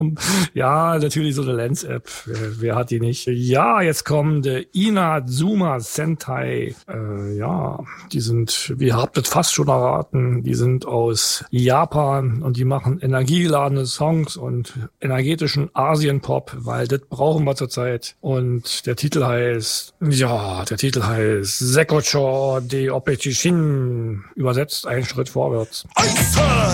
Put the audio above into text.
Ja, natürlich so eine Lens-App. Wer hat die nicht? Ja, jetzt kommt Inazuma Sentai. Ja, die sind, wie habt ihr fast schon erraten, die sind aus Japan und die machen energiegeladene Songs und energetischen Asien-Pop, weil das brauchen wir zurzeit. Und der Titel heißt Sekocho de Opechishin. Übersetzt ein Schritt vorwärts.